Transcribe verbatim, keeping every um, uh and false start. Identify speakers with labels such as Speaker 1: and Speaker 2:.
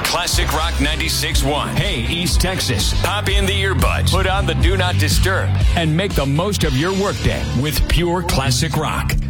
Speaker 1: Classic Rock ninety-six point one. Hey, East Texas, pop in the earbuds, put on the Do Not Disturb, and make the most of your workday with pure classic rock.